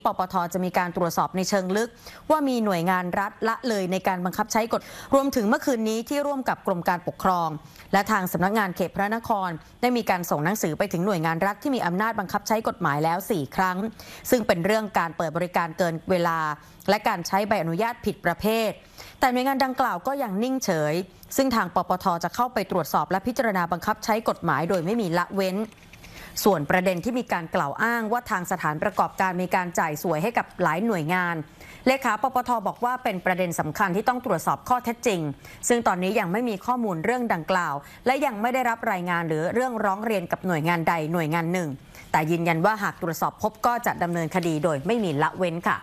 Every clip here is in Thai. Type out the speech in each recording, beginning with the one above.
ปปท.จะมีการตรวจสอบในเชิงลึกว่ามีหน่วยงานรัฐละเลยในการบังคับใช้กฎรวมถึงเมื่อคืนนี้ที่ร่วมกับกรมการปกครองและทางสำนักงานเขตพระนครได้มีการส่งหนังสือไปถึงหน่วยงานรัฐที่มีอำนาจบังคับใช้กฎหมายแล้ว4 ครั้งซึ่งเป็นเรื่องการเปิดบริการเกินเวลาและการใช้ใบอนุญาตผิดประเภทแต่หน่วยงานดังกล่าวก็ยังนิ่งเฉยซึ่งทางปปท.จะเข้าไปตรวจสอบและพิจารณาบังคับใช้กฎหมายโดยไม่มีละเว้นส่วนประเด็นที่มีการกล่าวอ้างว่าทางสถานประกอบการมีการจ่ายสวยให้กับหลายหน่วยงานเลขาปปท.บอกว่าเป็นประเด็นสำคัญที่ต้องตรวจสอบข้อเท็จจริงซึ่งตอนนี้ยังไม่มีข้อมูลเรื่องดังกล่าวและยังไม่ได้รับรายงานหรือเรื่องร้องเรียนกับหน่วยงานใดหน่วยงานหนึ่งแต่ยืนยันว่าหากตรวจสอบพบก็จะดำเนินคดีโดยไม่มีละเว้นค่ะ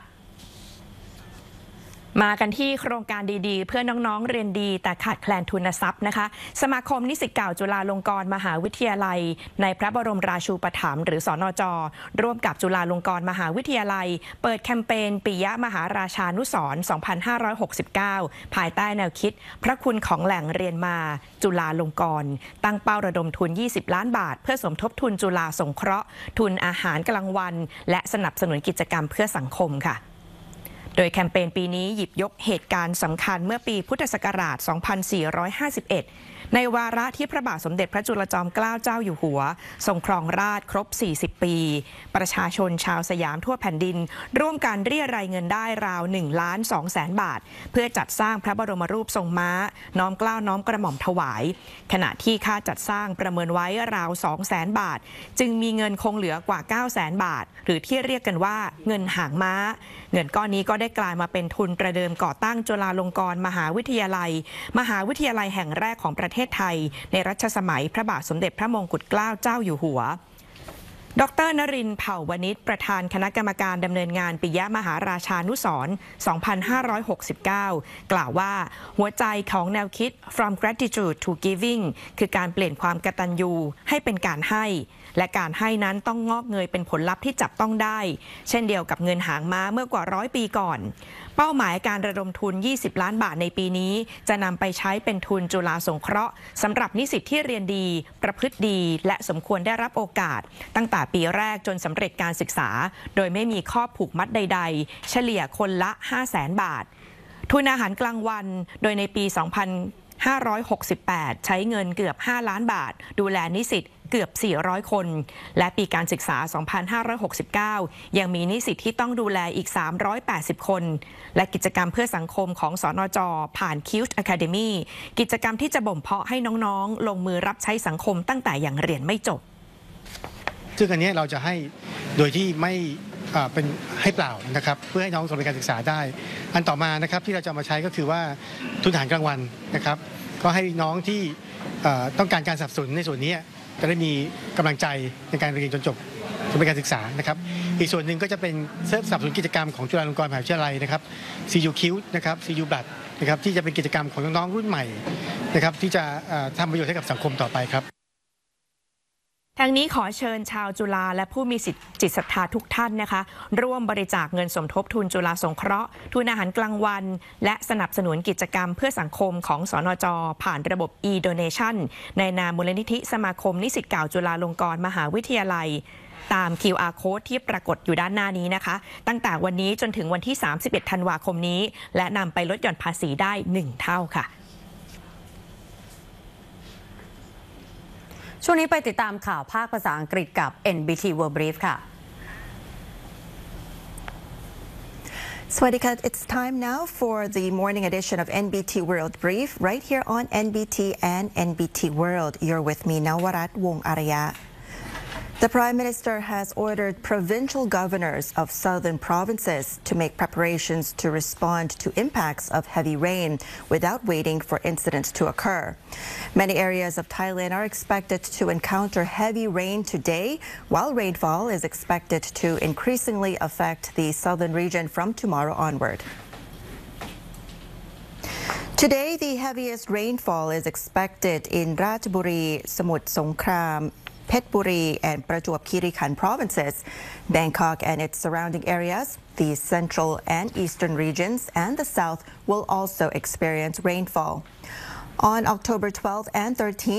มากันที่โครงการดีๆเพื่อน้องๆเรียนดีแต่ขาดแคลนทุนทรัพย์นะคะสมาคมนิสิตเก่าจุฬาลงกรณ์มหาวิทยาลัยในพระบรมราชูปถัมภ์หรือสนจ.ร่วมกับจุฬาลงกรณ์มหาวิทยาลัยเปิดแคมเปญปิยมหาราชานุสรณ์ 2569 ภายใต้แนวคิดพระคุณของแหล่งเรียนมาจุฬาลงกรณ์ตั้งเป้าระดมทุน20 ล้านบาทเพื่อสมทบทุนจุฬาสงเคราะห์ทุนอาหารกลางวันและสนับสนุนกิจกรรมเพื่อสังคมค่ะโดยแคมเปญปีนี้หยิบยกเหตุการณ์สำคัญเมื่อปีพุทธศักราช 2451 ในวาระที่พระบาทสมเด็จพระจุลจอมเกล้าเจ้าอยู่หัวทรงครองราชย์ครบ 40 ปี ประชาชนชาวสยามทั่วแผ่นดินร่วมกันเรียรายเงินได้ราว1,200,000 บาทเพื่อจัดสร้างพระบรมรูปทรงม้าน้อมเกล้าน้อมกระหม่อมถวายขณะที่ค่าจัดสร้างประเมินไว้ราว 200,000 บาทจึงมีเงินคงเหลือกว่า 900,000 บาทหรือที่เรียกกันว่าเงินหางม้าเงินก้อนนี้ก็ได้กลายมาเป็นทุนประเดิมก่อตั้งจุฬาลงกรณ์มหาวิทยาลัยแห่งแรกของประเทศไทยในรัชสมัยพระบาทสมเด็จพระมงกุฎเกล้าเจ้าอยู่หัวดร.นรินทร์เผ่าวณิชประธานคณะกรรมการดำเนินงานปิยมหาราชานุสรณ์ 2569 กล่าวว่าหัวใจของแนวคิด From Gratitude to Giving คือการเปลี่ยนความกตัญญูให้เป็นการให้และการให้นั้นต้องงอกเงยเป็นผลลัพธ์ที่จับต้องได้เช่นเดียวกับเงินหางม้าเมื่อกว่า100 ปีก่อนเป้าหมายการระดมทุน20 ล้านบาทในปีนี้จะนำไปใช้เป็นทุนจุฬาสงเคราะห์สำหรับนิสิตที่เรียนดีประพฤติดีและสมควรได้รับโอกาสตั้งแต่ปีแรกจนสำเร็จการศึกษาโดยไม่มีข้อผูกมัดใดๆเฉลี่ยคนละ 500,000 บาททุนอาหารกลางวันโดยในปี 2568 ใช้เงินเกือบ 5 ล้านบาทดูแลนิสิตเกือบ 400 คนและปีการศึกษา 2569 ยังมีนิสิตที่ต้องดูแลอีก 380 คนและกิจกรรมเพื่อสังคมของสนจ.ผ่าน Cute Academy กิจกรรมที่จะบ่มเพาะให้น้องๆลงมือรับใช้สังคมตั้งแต่ยังเรียนไม่จบซึ่งอันนี้เราจะให้โดยที่ไม่เป็นให้เปล่านะครับเพื่อให้น้องสำเร็จการศึกษาได้อันต่อมานะครับที่เราจะมาใช้ก็คือว่าทุนอาหารกลางวันนะครับก็ให้น้องที่ต้องการการสนับสนุนในส่วนนี้จะได้มีกำลังใจในการเรียนจนจบสำเร็จการศึกษานะครับอีกส่วนหนึ่งก็จะเป็นสนับสนุนกิจกรรมของจุฬาลงกรณ์มหาวิทยาลัยนะครับ CU Cute นะครับ CU Blood นะครับที่จะเป็นกิจกรรมของน้องๆรุ่นใหม่นะครับที่จะทำประโยชน์ให้กับสังคมต่อไปครับทางนี้ขอเชิญชาวจุฬาและผู้มีจิตศรัทธาทุกท่านนะคะร่วมบริจาคเงินสมทบทุนจุฬาสงเคราะห์ทุนอาหารกลางวันและสนับสนุนกิจกรรมเพื่อสังคมของสนจ.ผ่านระบบ e-donation ในนามมูลนิธิสมาคมนิสิตเก่าจุฬาลงกรณ์มหาวิทยาลัยตาม QR Code ที่ปรากฏอยู่ด้านหน้านี้นะคะตั้งแต่วันนี้จนถึงวันที่ 31 ธันวาคมนี้และนำไปลดหย่อนภาษีได้ 1 เท่าค่ะช่วงนี้ไปติดตามข่าวภาคภาษาอังกฤษกับ NBT World Brief ค่ะ Swadika, it's time now for the morning edition of NBT World Brief right here on NBT and NBT World. You're with me, Nawarat Wong Araya. The Prime Minister has ordered provincial governors of southern provinces to make preparations to respond to impacts of heavy rain without waiting for incidents to occur. Many areas of Thailand are expected to encounter heavy rain today, while rainfall is expected to increasingly affect the southern region from tomorrow onward. Today, the heaviest rainfall is expected in Ratchaburi, Samut Songkhram, Phetchaburi and Prachuap Khiri Khan provinces, Bangkok and its surrounding areas, the central and eastern regions, and the south will also experience rainfall. On October 12th and 13th,